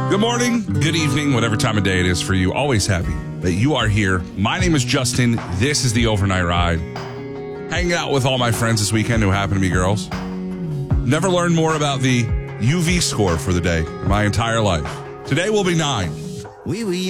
Good morning, good evening, whatever time of day it is for you. Always happy that you are here. My name is Justin. This is the Overnight Ride. Hanging out with all my friends this weekend who happen to be girls. Never learned more about the UV score for the day in my entire life. Today will be 9.